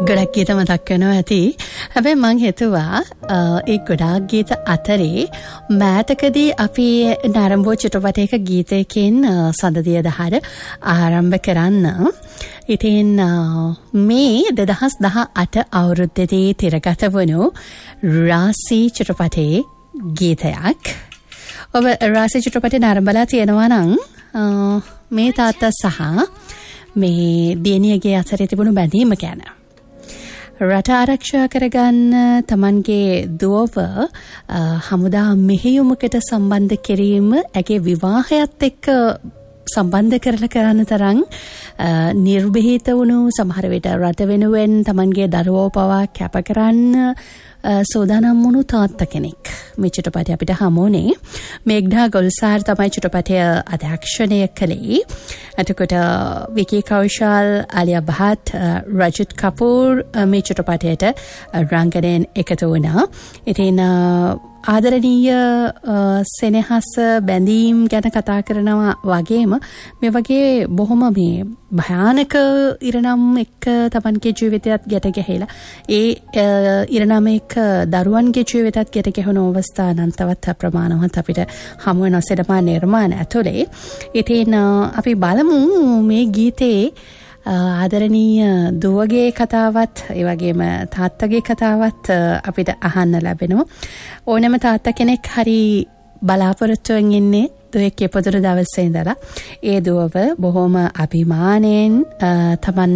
ගොඩක් ගීත මතක් වෙනවා ඇති. හැබැයි මං හිතුවා ඒ ගොඩාක් ගීත අතරේ මෑතකදී අපි නරඹෝ චිත්‍රපටයක ගීතයකින් සඳදිය දහර ආරම්භ කරන්න. ඉතින් මේ 2018 අවුරුද්දේදී තිරගත වුණු රාසී චිත්‍රපටයේ ගීතයක්. ඔබ රාසී චිත්‍රපටය නරඹලා තියෙනවා නම් මේ තාත්තා සහ මේ දියණියගේ අතරේ තිබුණු බැඳීම ගැන රට ආරක්ෂා කරගන්න තමන්ගේ දුවව හමුදා මෙහෙයුමකට සම්බන්ධ කිරීම ඇගේ විවාහයත් එක්ක සම්බන්ධ කරන්න තරම් නිර්භීත වුණු සමහර විට රට වෙනුවෙන් තමන්ගේ දරුවෝ පවා කැප කරන්න සෝදානම් වුණු තාත්තා කෙනෙක් මේ චිත්‍රපටය අපිට හමුුනේ. මේඝ්නා ගොල්සාර් තමයි චිත්‍රපටය අධ්‍යක්ෂණය කළේ. එතකොට විකී කෞශල්, ආලියා භට්, රජිත් කපූර් මේ චිත්‍රපටයට රංගනයෙන් එකතු වුණා. ඉතින් ආදරණීය සෙනෙහස බැඳීම් ගැන කතා කරනවා වගේම මේ වගේ බොහොම මේ භයානක ඉරණම් එක්ක තමන්ගේ ජීවිතයත් ගැට ගැහිලා ඒ ඉරණම එක්ක දරුවන්ගේ ජීවිතයත් ගැට ගැහුණු අවස්ථා අනන්තවත් අප්‍රමාණවත් අපිට හමු වෙන සිනමා නිර්මාණ ඇතුලේ. ඉතින් අපි බලමු මේ ගීතේ ආදරණීය දුවගේ කතාවත් ඒ වගේම තාත්තගේ කතාවත් අපිට අහන්න ලැබෙනවා. ඕනෑම තාත්තා කෙනෙක් හරි බලාපොරොත්තුවෙන් ඉන්නේ දුවෙක් ඉපදුණු දවසේ ඉඳලා ඒ දුවව බොහොම අභිමාණයෙන් තමන්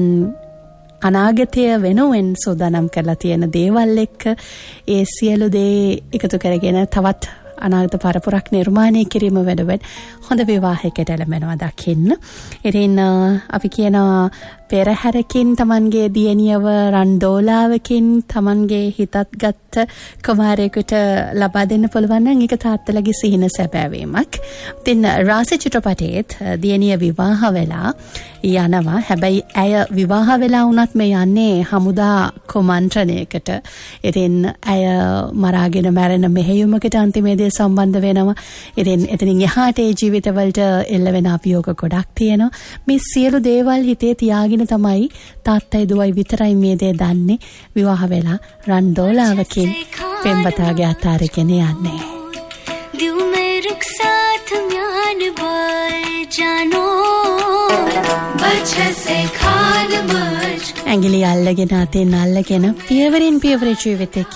අනාගතය වෙනුවෙන් සූදානම් කරලා තියෙන දේවල් එක්ක ඒ සියලු දේ එකතු කරගෙන තවත් අනාගත පරපුරක් නිර්මාණය කිරීම වැඩවෙන් හොඳ විවාහයකට එළඹෙනවා දකින්න. ඉතින් අපි කියනවා පෙරහැරකින් තමන්ගේ දියණියව රන්දෝලාවකින් තමන්ගේ හිතත් ගත්ත කුමාරයෙකුට ලබා දෙන්න පුළුවන් නම් ඒක තාත්තලගේ සිහින සැබෑවීමක්. ඉතින් රාසී චිත්‍රපටයේත් දියණිය විවාහ වෙලා යනවා. හැබැයි ඇය විවාහ වෙලා වුණත් මේ යන්නේ හමුදා කුමන්ත්‍රණයකට. ඉතින් ඇය මරාගෙන මැරෙන මෙහෙයුමකට අන්තිමේදී සම්බන්ධ වෙනවා. ඉතින් එතනින් එහාට ඒ ජීවිතවලට එල්ල වෙන අභියෝග ගොඩක් තියෙනවා. මේ සියලු දේවල් හිතේ තියාගෙන තමයි තාත්තයි දුවයි විතරයි මේ දේ දන්නේ. විවාහ වෙලා රන්දෝලාවකින් පෙම්වතාගේ අතාරගෙන යන්නේ. දිව මේ රුක්සාත් ම්යාන බයි ජානෝ බච්චසේ ખાન මච් ඇඟිලි අල්ලගෙන අතෙන් අල්ලගෙන පියවරින් පියවර ජීවිතේ